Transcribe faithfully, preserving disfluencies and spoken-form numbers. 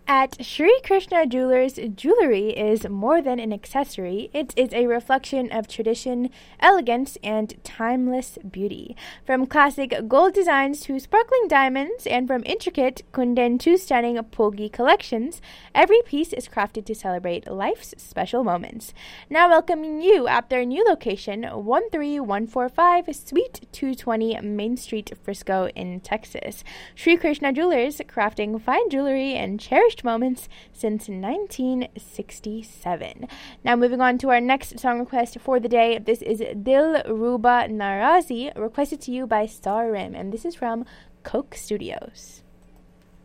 At Sri Krishna Jewelers, jewelry is more than an accessory. It is a reflection of tradition, elegance, and timeless beauty. From classic gold designs to sparkling diamonds, and from intricate kundan to stunning pulgi collections, every piece is crafted to celebrate life's special moments. Now welcoming you at their new location, one three one four five Suite two twenty Main Street, Frisco in Texas. Sri Krishna Jewelers, crafting fine jewelry and cherished moments since nineteen sixty-seven. Now moving on to our next song request for the day. This is Dil Ruba Narazi, requested to you by Star Rim, and this is from Coke Studios.